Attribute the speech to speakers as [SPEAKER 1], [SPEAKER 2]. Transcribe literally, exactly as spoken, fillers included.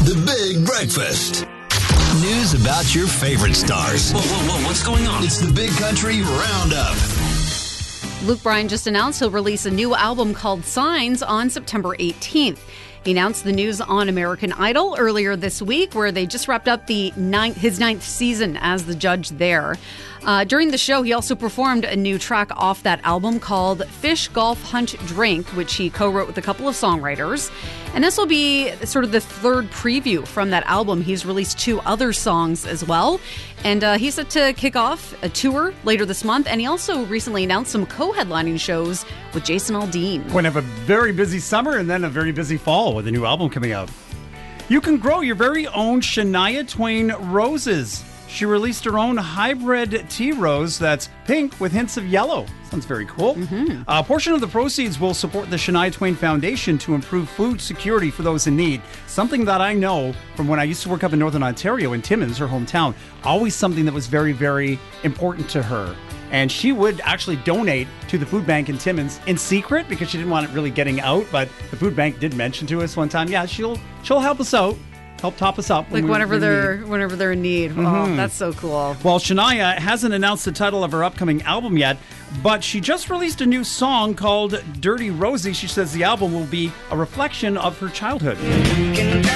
[SPEAKER 1] The Big Breakfast. News about your favorite stars.
[SPEAKER 2] Whoa, whoa, whoa, what's going on?
[SPEAKER 1] It's the Big Country Roundup.
[SPEAKER 3] Luke Bryan just announced he'll release a new album called Signs on September eighteenth. He announced the news on American Idol earlier this week, where they just wrapped up the ninth, his ninth season as the judge there. Uh, during the show, he also performed a new track off that album called Fish, Golf, Hunt, Drink, which he co-wrote with a couple of songwriters. And this will be sort of the third preview from that album. He's released two other songs as well. And uh, he's set to kick off a tour later this month. And he also recently announced some co-headlining shows with Jason Aldean.
[SPEAKER 4] We're going to have a very busy summer and then a very busy fall with a new album coming out. You can grow your very own Shania Twain roses. She released her own hybrid tea rose that's pink with hints of yellow. Sounds very cool. Mm-hmm. A portion of the proceeds will support the Shania Twain Foundation to improve food security for those in need. Something that I know from when I used to work up in Northern Ontario in Timmins, her hometown. Always something that was very, very important to her. And she would actually donate to the food bank in Timmins in secret because she didn't want it really getting out. But the food bank did mention to us one time, yeah, she'll she'll help us out. Help top us up.
[SPEAKER 3] Like
[SPEAKER 4] when
[SPEAKER 3] whenever
[SPEAKER 4] we,
[SPEAKER 3] they're
[SPEAKER 4] need.
[SPEAKER 3] whenever they're in need. Mm-hmm. Oh, that's so cool.
[SPEAKER 4] Well, Shania hasn't announced the title of her upcoming album yet, but she just released a new song called Dirty Rosie. She says the album will be a reflection of her childhood.